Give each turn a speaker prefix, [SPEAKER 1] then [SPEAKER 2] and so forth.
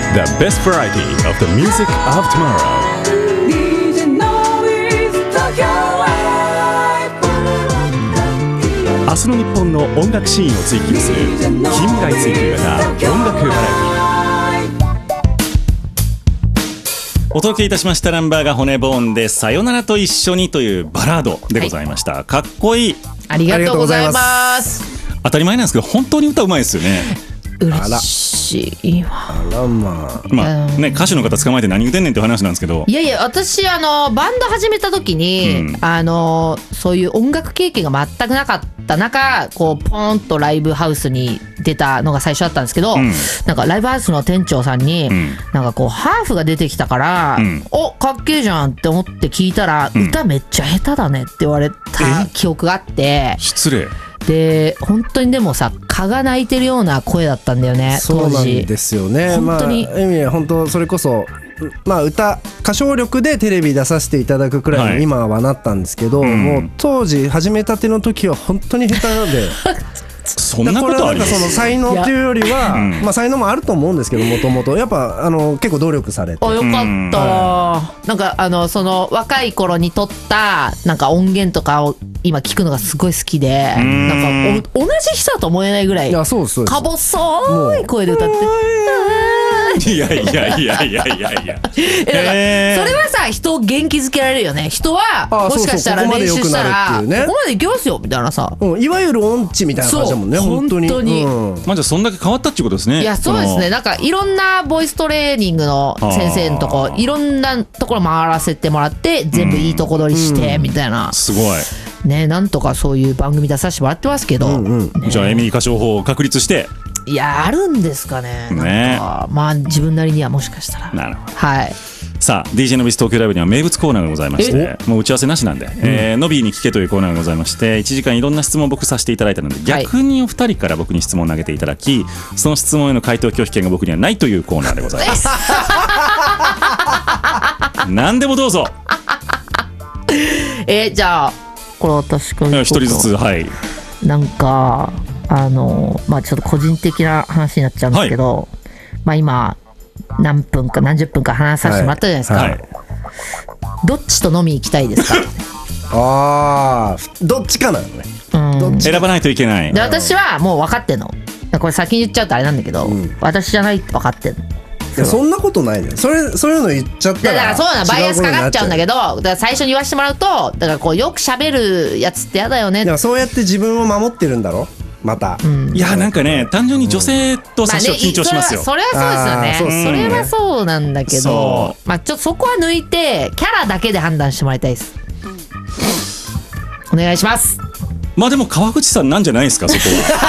[SPEAKER 1] The best variety of the music of tomorrow.
[SPEAKER 2] DJ Noise Tokyo Live。
[SPEAKER 1] 明日の日本の音楽シーンを追求する近未来追求型音楽バラエティ。お届けいたしましたナンバーが骨ボーンでさよならと一緒にというバラードでございました、はい、かっこいい。
[SPEAKER 3] ありがとうございます。
[SPEAKER 1] 当たり前なんですけど本当に歌うまいですよね。
[SPEAKER 3] 嬉しいわ。
[SPEAKER 4] あらま
[SPEAKER 1] あね、歌手の方捕まえて何言ってんねんって話なんですけど、
[SPEAKER 3] いやいや、私バンド始めた時に、そういう音楽経験が全くなかった中、こうポーンとライブハウスに出たのが最初だったんですけど、なんかライブハウスの店長さんに、なんかこうハーフが出てきたから、おかっけえじゃんって思って聞いたら、歌めっちゃ下手だねって言われた記憶があって。
[SPEAKER 1] 失礼
[SPEAKER 3] で、本当にでもさ、蚊が鳴いてるような声だったんだよね、当時。
[SPEAKER 4] そうなんですよね。
[SPEAKER 3] 本当に、
[SPEAKER 4] 本当それこそ、歌唱力でテレビ出させていただくくらいの今はなったんですけど、もう当時始めたての時は本当に下手なので
[SPEAKER 1] そんなことあります？
[SPEAKER 4] これはなんかその才能っていうよりは、才能もあると思うんですけど、もともとやっぱ結構努力されて。
[SPEAKER 3] あ、よかった、なんかその若い頃に撮ったなんか音源とかを今聞くのがすごい好きで、なんか同じ人だと思えないぐらいか細い声で歌って
[SPEAKER 1] いやいやいやいやいやいや
[SPEAKER 3] それはさ、人を元気づけられるよね。人はもしかしたら練習したらここまでいきますよみたいなさ、
[SPEAKER 4] いわゆる音痴みたいな感じだもんね。本当に。
[SPEAKER 1] まあじゃあそんだけ変わったっていうことですね。
[SPEAKER 3] いや、そうですね。なんかいろんなボイストレーニングの先生のとこ、いろんなところ回らせてもらって全部いいとこ取りしてみたいな。
[SPEAKER 1] すごい
[SPEAKER 3] ね、なんとかそういう番組出させてもらってますけど、
[SPEAKER 1] じゃあエミリー歌唱法を確立して。
[SPEAKER 3] いや、あるんですかね。なんかまあ自分なりにはもしかしたら。
[SPEAKER 1] なるほど。
[SPEAKER 3] はい。
[SPEAKER 1] さあ DJ のビス東京ライブには名物コーナーがございまして、もう打ち合わせなしなんで、ノビーに聞けというコーナーがございまして、1時間いろんな質問を僕させていただいたので、逆にお二人から僕に質問を投げていただき、その質問への回答拒否権が僕にはないというコーナーでございます何でもどうぞ。
[SPEAKER 3] じゃあこれ私から
[SPEAKER 1] 一人ずつ。はい。
[SPEAKER 3] なんかまあちょっと個人的な話になっちゃうんですけど、まあ今何分か何十分か話させてもらったじゃないですか、どっちと飲み行きたいですか？
[SPEAKER 4] ああ、どっちかなのね。
[SPEAKER 1] 選ばないといけない。
[SPEAKER 3] で、私はもう分かってんの。これ先に言っちゃうとあれなんだけど、私じゃないって分かってんの。
[SPEAKER 4] いや、そんなことないね。そういうの言っちゃったら、
[SPEAKER 3] だからそうなの、バイアスかかっちゃうんだけど、だから最初に言わせてもらうと、だからこうよく喋るやつってやだよね。
[SPEAKER 4] いや、そうやって自分を守ってるんだろまた。
[SPEAKER 1] いや、なんかね、単純に女性と最初緊張しますよ。
[SPEAKER 3] それはそうですよね。それはそうなんだけど、まあちょっとそこは抜いてキャラだけで判断してもらいたいです。お願いします。
[SPEAKER 1] まあでも川口さんなんじゃないですか、そこは。